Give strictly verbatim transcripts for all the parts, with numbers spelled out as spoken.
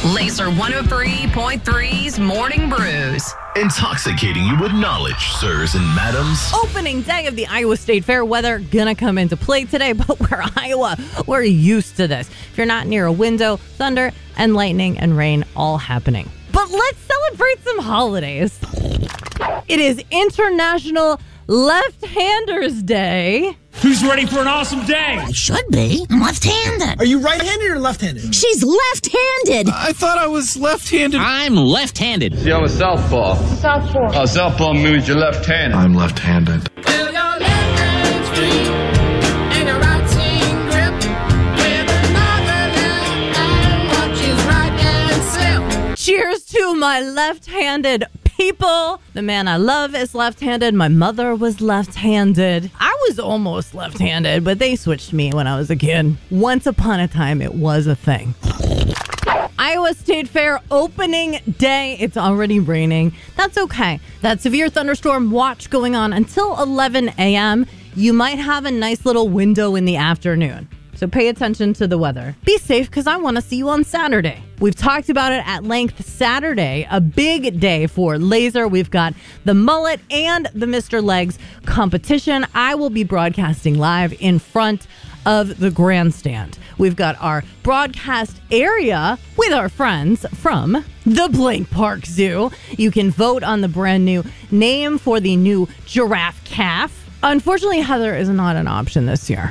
Laser one oh three point three's Morning Brews. Intoxicating you with knowledge, sirs and madams. Opening day of the Iowa State Fair. Weather gonna come into play today, but we're Iowa. We're used to this. If you're not near a window, thunder and lightning and rain all happening. But let's celebrate some holidays. It is International Left-Handers Day. Who's ready for an awesome day? I should be. I'm left-handed. Are you right-handed or left-handed? She's left-handed. I thought I was left-handed. I'm left-handed. See, I'm a southpaw. Southpaw. Oh, southpaw means you're left-handed. I'm left-handed. Feel your left hand free and your right hand grip with another left hand watches right and slip. Cheers to my left-handed people. The man I love is left-handed. My mother was left-handed. I was almost left-handed, but they switched me when I was a kid. Once upon a time, it was a thing. Iowa State Fair opening day. It's already raining. That's okay. That severe thunderstorm watch going on until eleven a.m. You might have a nice little window in the afternoon. So pay attention to the weather. Be safe because I want to see you on Saturday. We've talked about it at length. Saturday, a big day for Laser. We've got the mullet and the Mister Legs competition. I will be broadcasting live in front of the grandstand. We've got our broadcast area with our friends from the Blank Park Zoo. You can vote on the brand new name for the new giraffe calf. Unfortunately, Heather is not an option this year.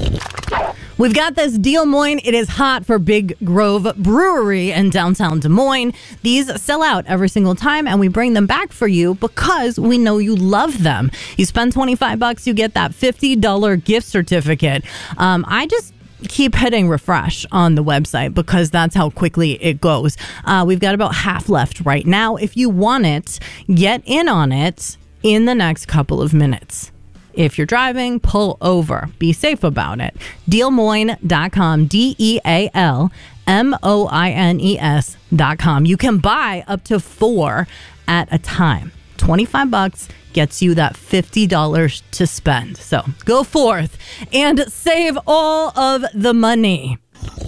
We've got this Des Moines. It is hot for Big Grove Brewery in downtown Des Moines. These sell out every single time, and we bring them back for you because we know you love them. You spend twenty-five bucks, you get that fifty dollars gift certificate. Um, I just keep hitting refresh on the website because that's how quickly it goes. Uh, we've got about half left right now. If you want it, get in on it in the next couple of minutes. If you're driving, pull over. Be safe about it. Des Moines dot com, D E A L M O I N E S dot com. You can buy up to four at a time. twenty-five bucks gets you that fifty dollars to spend. So go forth and save all of the money.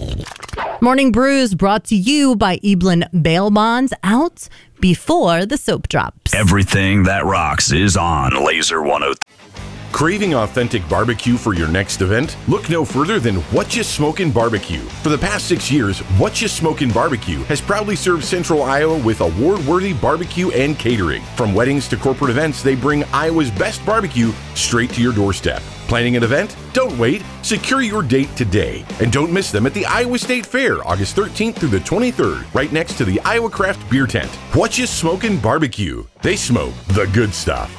Morning Brews brought to you by Eblin Bail Bonds, out before the soap drops. Everything that rocks is on Laser one oh three. Craving authentic barbecue for your next event? Look no further than What Ya Smokin' Barbecue. For the past six years, What Ya Smokin' Barbecue has proudly served Central Iowa with award-worthy barbecue and catering. From weddings to corporate events, they bring Iowa's best barbecue straight to your doorstep. Planning an event? Don't wait. Secure your date today. And don't miss them at the Iowa State Fair, August thirteenth through the twenty-third, right next to the Iowa Craft Beer Tent. What Ya Smokin' Barbecue. They smoke the good stuff.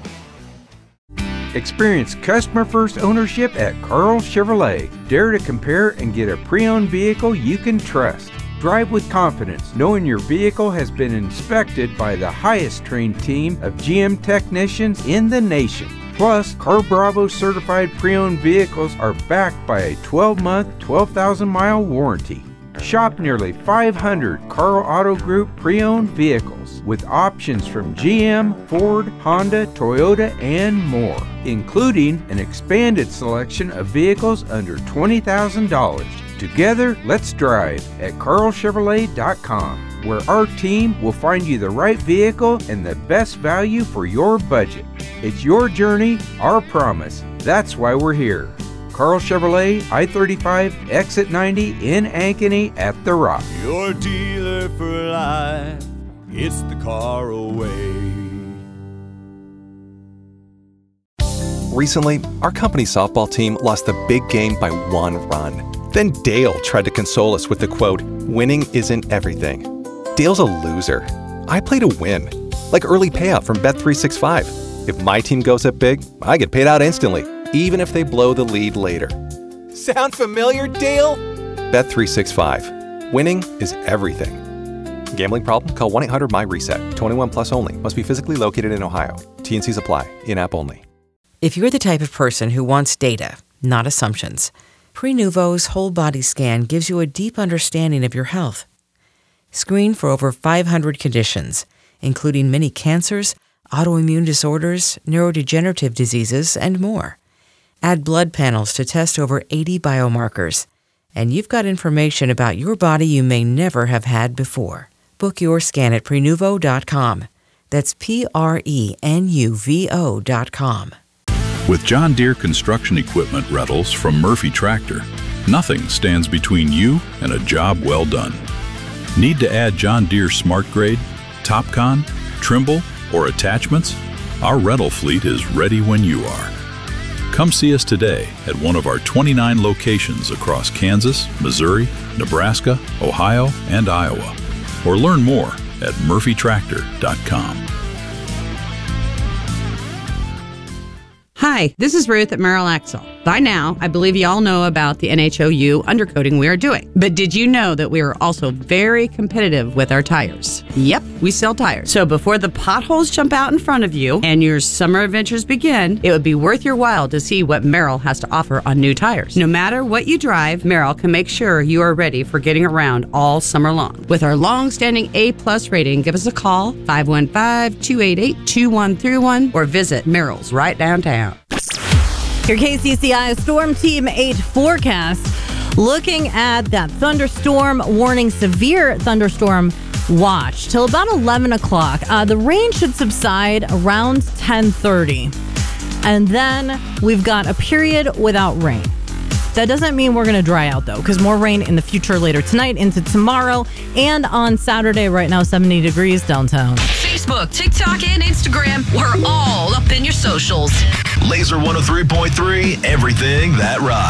Experience customer-first ownership at Carl Chevrolet. Dare to compare and get a pre-owned vehicle you can trust. Drive with confidence, knowing your vehicle has been inspected by the highest trained team of G M technicians in the nation. Plus, Car Bravo certified pre-owned vehicles are backed by a twelve-month, twelve thousand mile warranty. Shop nearly five hundred Carl Auto Group pre-owned vehicles with options from G M, Ford, Honda, Toyota, and more, including an expanded selection of vehicles under twenty thousand dollars. Together, let's drive at carl chevrolet dot com, where our team will find you the right vehicle and the best value for your budget. It's your journey, our promise. That's why we're here. Carl Chevrolet, I thirty-five, Exit ninety in Ankeny at The Rock. Your dealer for life, it's the car away. Recently, our company softball team lost the big game by one run. Then Dale tried to console us with the quote, "Winning isn't everything." Dale's a loser. I play to win, like early payout from Bet three sixty-five. If my team goes up big, I get paid out instantly, even if they blow the lead later. Sound familiar, Dale? Bet three sixty-five. Winning is everything. Gambling problem? Call one eight hundred my reset. twenty-one plus only. Must be physically located in Ohio. T and Cs apply. In-app only. If you're the type of person who wants data, not assumptions, Prenuvo's whole body scan gives you a deep understanding of your health. Screen for over five hundred conditions, including many cancers, autoimmune disorders, neurodegenerative diseases, and more. Add blood panels to test over eighty biomarkers. And you've got information about your body you may never have had before. Book your scan at prenuvo dot com. That's P R E N U V O dot com. With John Deere construction equipment rentals from Murphy Tractor, nothing stands between you and a job well done. Need to add John Deere Smart Grade, TopCon, Trimble, or attachments? Our rental fleet is ready when you are. Come see us today at one of our twenty-nine locations across Kansas, Missouri, Nebraska, Ohio, and Iowa. Or learn more at murphy tractor dot com. Hi, this is Ruth at Merrill Axle. By now, I believe you all know about the N H O U undercoating we are doing. But did you know that we are also very competitive with our tires? Yep, we sell tires. So before the potholes jump out in front of you and your summer adventures begin, it would be worth your while to see what Merrill has to offer on new tires. No matter what you drive, Merrill can make sure you are ready for getting around all summer long. With our long-standing A-plus rating, give us a call, five one five, two eight eight, two one three one, or visit Merrill's right downtown. Your K C C I Storm Team eight forecast, looking at that thunderstorm warning, severe thunderstorm watch till about eleven o'clock. Uh, the rain should subside around ten thirty. And then we've got a period without rain. That doesn't mean we're going to dry out, though, because more rain in the future later tonight into tomorrow and on Saturday. Right now, seventy degrees downtown. Facebook, TikTok, and Instagram. We're all up in your socials. Laser one oh three point three, everything that rocks.